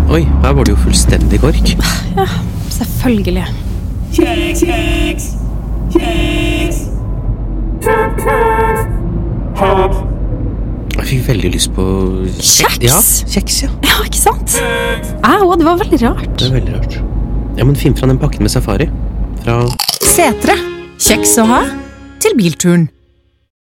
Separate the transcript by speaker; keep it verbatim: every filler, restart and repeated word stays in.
Speaker 1: Oi, her var det jo fullstendig kork.
Speaker 2: Ja, selvfølgelig.
Speaker 3: Kjeks, kjeks, kjeks.
Speaker 1: Jeg fikk veldig lyst på
Speaker 2: Kjeks?
Speaker 1: Ja, kjeks, ja.
Speaker 2: Ja, ikke sant? Au, det var veldig rart.
Speaker 1: Det er veldig rart. Ja, men finn fra den pakken med safari. Fra
Speaker 4: Setre. Kjeks å ha til bilturen.